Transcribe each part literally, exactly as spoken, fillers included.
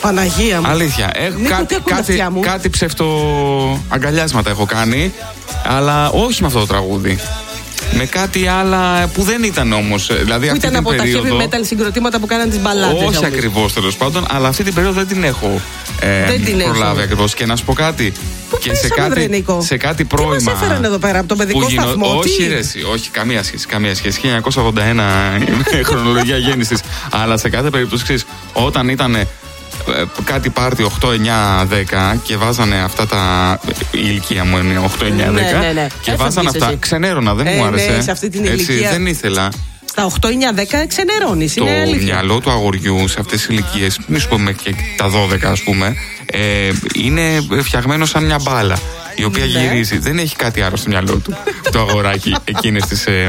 Παναγία μου. Αλήθεια. Έχω κάτι, κάτι, κάτι ψευτοαγκαλιάσματα έχω κάνει, αλλά όχι με αυτό το τραγούδι. Με κάτι άλλα που δεν ήταν όμως. Δηλαδή, που αυτή ήταν την από περίοδο, τα heavy metal συγκροτήματα που κάναν τις μπαλάντες. όχι ακριβώς τέλος πάντων, αλλά αυτή την περίοδο δεν την έχω ε, δεν την προλάβει ακριβώς. Και να σου πω κάτι. Πού και σε κάτι, σε κάτι πρώιμα. Τι μας έφεραν εδώ πέρα από το παιδικό γινο... σταθμό. Όχι, ρε, εσύ, όχι, καμία σχέση. Καμία σχέση. χίλια εννιακόσια ογδόντα ένα χρονολογία γέννησης. Αλλά σε κάθε περίπτωση, ξέρεις, όταν ήταν κάτι πάρτι οκτώ, εννιά, δέκα και βάζανε αυτά τα. Η ηλικία μου είναι οκτώ, εννιά, δέκα. Ναι, ναι, ναι. Και βάζανε αυτά. Εσύ. Ξενέρωνα, δεν ε, μου άρεσε. Ναι, σε αυτή την ηλικία. Έτσι, δεν ήθελα. Στα οκτώ, εννιά, δέκα ξενερώνεις. Το μυαλό του αγοριού σε αυτές τις ηλικίες, μη σου πούμε και τα δώδεκα, ας πούμε, ε, είναι φτιαγμένο σαν μια μπάλα. Η οποία ναι. γυρίζει. Δεν έχει κάτι άλλο στο μυαλό του το αγοράκι εκείνες τις ε,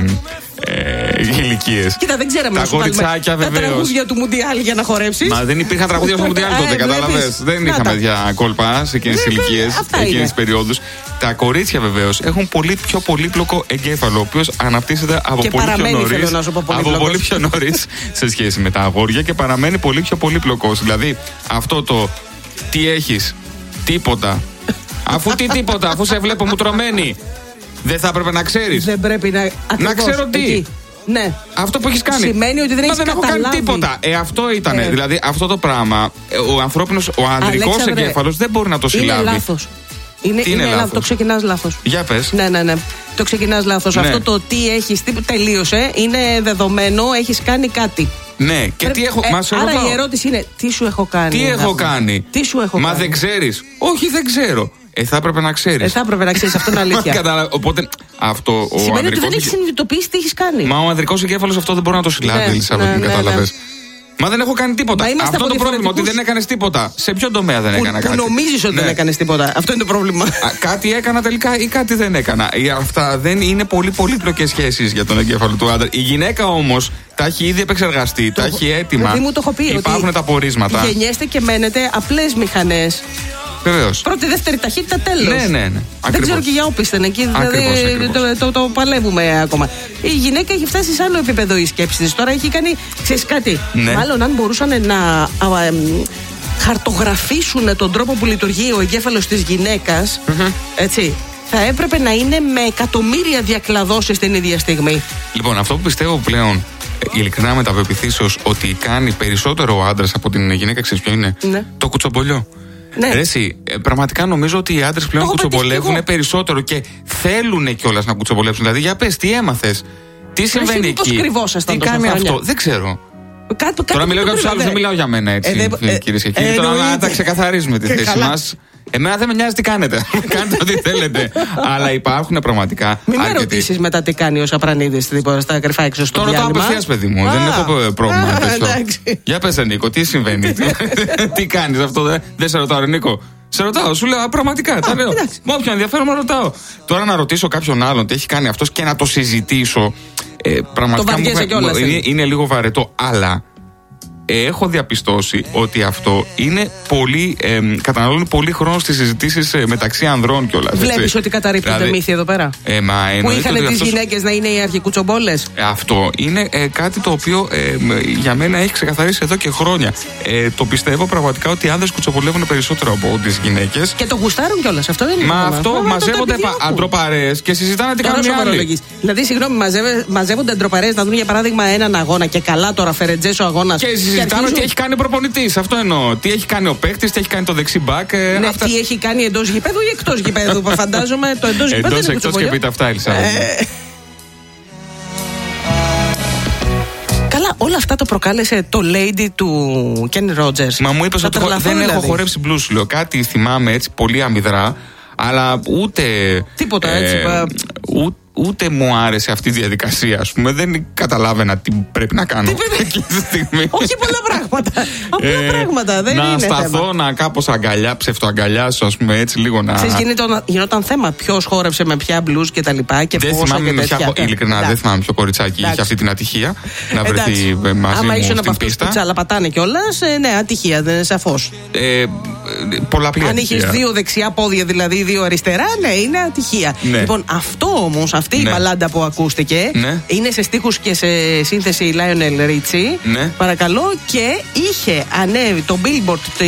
ε, ηλικίες. Κοίτα, δεν ξέραμε τα κοριτσάκια βεβαίως. Τα τραγούδια του Μουντιάλ για να χορέψεις. Μα δεν υπήρχαν τραγούδια στο Μουντιάλ τότε, κατάλαβες. Δεν είχαμε τέτοια κόλπα σε εκείνες τις ηλικίες, σε εκείνες τις περιόδους. Τα κορίτσια βεβαίως έχουν πολύ πιο πολύπλοκο εγκέφαλο, ο οποίος αναπτύσσεται από και πολύ πιο νωρίς. Από πολύ πιο νωρίς σε σχέση με τα αγόρια και παραμένει πολύ πιο πολύπλοκος. Δηλαδή αυτό το τι έχεις, τίποτα. Αφού τι τίποτα, αφού σε βλέπω μουτρωμένη, δεν θα έπρεπε να ξέρεις. Δεν πρέπει να. Ακριβώς, να ξέρω τι. εκεί. Ναι. Αυτό που έχεις κάνει. Σημαίνει ότι δεν έχεις καταλάβει. Δεν έχω κάνει τίποτα. Ε, αυτό ήταν. Ε. Δηλαδή αυτό το πράγμα, ο ανθρώπινος, ο ανδρικός εγκέφαλος δεν μπορεί να το συλλάβει. Είναι λάθος. Είναι, τι είναι, είναι λάθος. Το ξεκινάς λάθος. Για πες. Ναι, ναι, ναι. Το ξεκινάς λάθος. Ναι. Αυτό το τι έχεις, τι τελείωσε, είναι δεδομένο, έχεις κάνει κάτι. Ναι, και Πρέ... τι έχω. Ε, μα σε άρα ρωτάω. η ερώτηση είναι, τι σου έχω κάνει. Τι έχω κάνει. Τι σου έχω μα κάνει. δεν ξέρεις. Όχι, δεν ξέρω. Ε, θα έπρεπε να ξέρεις. Ε, θα έπρεπε να ξέρεις, αυτό είναι αλήθεια. Κατάλαβα. Οπότε αυτό. Ο σημαίνει ότι δεν έχει έχεις συνειδητοποιήσει τι έχεις κάνει. Μα ο ανδρικός εγκέφαλος αυτό δεν μπορεί να το συλλάβει, ναι, Ελισάβετ, ναι, ναι, κατάλαβες. Ναι. Μα δεν έχω κάνει τίποτα. Αυτό το πρόβλημα, ότι δεν έκανες τίποτα. Σε ποιο τομέα δεν που, έκανα που κάτι. Που νομίζεις ότι ναι. δεν έκανες τίποτα. Αυτό είναι το πρόβλημα. Α, κάτι έκανα τελικά ή κάτι δεν έκανα. Αυτά δεν είναι πολύ πολύπλοκες σχέσεις για τον εγκέφαλο του άντρα. Η γυναίκα όμως τα έχει ήδη επεξεργαστεί, το, τα έχει έτοιμα. Δηλαδή μου το έχω πει. Υπάρχουν τα πορίσματα. Γεννιέστε και μένετε απλές μηχανές. Βεβαίως. Πρώτη, δεύτερη ταχύτητα, τέλος. Ναι, ναι, ναι. Δεν Ακριβώς. ξέρω και για όπισθεν εκεί. Δηλαδή ακριβώς, ακριβώς. Το, το, το, το παλεύουμε ακόμα. Η γυναίκα έχει φτάσει σε άλλο επίπεδο η σκέψη της. Τώρα έχει κάνει. Ξέρεις κάτι. Ναι. Μάλλον αν μπορούσαν να α, α, α, χαρτογραφήσουν τον τρόπο που λειτουργεί ο εγκέφαλος της γυναίκας. Mm-hmm. Έτσι. Θα έπρεπε να είναι με εκατομμύρια διακλαδώσεις την ίδια στιγμή. Λοιπόν, αυτό που πιστεύω πλέον, ειλικρινά με τα πεποιθήσεως, ότι κάνει περισσότερο ο άντρας από την γυναίκα, ξέρεις ποιο είναι? Ναι. Το κουτσομπολιό. Ναι. Ρε εσύ, πραγματικά νομίζω ότι οι άντρες πλέον κουτσομπολεύουν περισσότερο και θέλουν κιόλας να κουτσομπολεύσουν. Δηλαδή, για πες, τι έμαθες, τι συμβαίνει εκεί, τι κάνει αυτό, δεν ξέρω. Κάτω, τώρα μιλάω για τους άλλους, δεν μιλάω για μένα έτσι, ε, ε, κυρίες και κύριοι. Ε, τώρα να τα ξεκαθαρίζουμε τη θέση μας. Εμένα δεν με νοιάζει τι κάνετε. Κάντε ό,τι θέλετε. Αλλά υπάρχουν πραγματικά. Μην με ρωτήσεις μετά τι κάνει ο Σαπρανίδης στα κρυφά έξω στο διάλειμμα. Τώρα το απευθείας, παιδί μου. Δεν έχω πρόβλημα τέτοιο. Για πες, Νίκο, τι συμβαίνει. Τι κάνεις αυτό, δεν σε ρωτάω, Νίκο. Σε ρωτάω, σου λέω πραγματικά. Τα λέω. Με όποιον ενδιαφέρον, ρωτάω. Τώρα να ρωτήσω κάποιον άλλον τι έχει κάνει αυτός και να το συζητήσω. Πραγματικά είναι λίγο βαρετό. Αλλά έχω διαπιστώσει ότι αυτό είναι πολύ, ε, καταναλώνει πολύ χρόνο στις συζητήσεις ε, μεταξύ ανδρών κιόλας. Βλέπεις ότι καταρρίπτονται δηλαδή, μύθοι εδώ πέρα. Ε, μα, που είχαν τις αυτός... γυναίκες να είναι οι αρχικουτσομπόλες. Ε, αυτό είναι ε, κάτι το οποίο ε, για μένα έχει ξεκαθαρίσει εδώ και χρόνια. Ε, το πιστεύω πραγματικά ότι οι άνδρες κουτσομπολεύουν περισσότερο από τις γυναίκες. Και το γουστάρουν κιόλας. Αυτό δεν είναι. Μα αυτό μα μαζεύονται αντροπαρέες και συζητάνε τι κάνουν οι άλλοι. Δηλαδή, συγγνώμη, μαζεύονται αντροπαρέες να δουν για παράδειγμα έναν αγώνα και καλά τώρα φερετζές ο αγώνας. Συζητάμε τι έχει κάνει ο προπονητής. Αυτό εννοώ. Τι έχει κάνει ο παίκτης, τι έχει κάνει το δεξί μπακ. Ε, ναι, αυτά... τι έχει κάνει εντός γηπέδου ή εκτός γηπέδου. Που φαντάζομαι το εντός γηπέδου. Εντός, εκτός και πείτε αυτά, Ελισάβετ. Ε... Καλά, όλα αυτά το προκάλεσε το Lady του Kenny Rogers. Μα μου είπες ότι δεν δηλαδή. έχω χορέψει blues. Λέω κάτι θυμάμαι έτσι πολύ αμυδρά, αλλά ούτε. Τίποτα έτσι. Ε, ούτε. Ούτε μου άρεσε αυτή η διαδικασία, ας πούμε. Δεν καταλάβαινα τι πρέπει να κάνω εκείνη τη στιγμή. Όχι πολλά πράγματα. Απλά ε, πράγματα. Δεν να είναι σταθώ, θέμα. Να κάπως αγκαλιά, ψευτοαγκαλιάσω, ας πούμε, έτσι λίγο να. Ξέρεις, γινόταν θέμα ποιος χόρεψε με ποια μπλουζ και τα λοιπά. Και δεν θυμάμαι με ποια. Ειλικρινά, δεν θυμάμαι ποιο κοριτσάκι είχε αυτή την ατυχία να βρεθεί μαζί μου στην πίστα. Που τσαλαπατάνε κιόλας, ναι, ατυχία, σαφώς. Πολλαπλή ατυχία. Αν είχες δύο δεξιά πόδια, δηλαδή δύο αριστερά, ναι, είναι ατυχία. Λοιπόν, αυτό όμως. Αυτή ναι. η μπαλάντα που ακούστηκε ναι. είναι σε στίχους και σε σύνθεση Lionel Richie. Ναι. Παρακαλώ, και είχε ανέβει το Billboard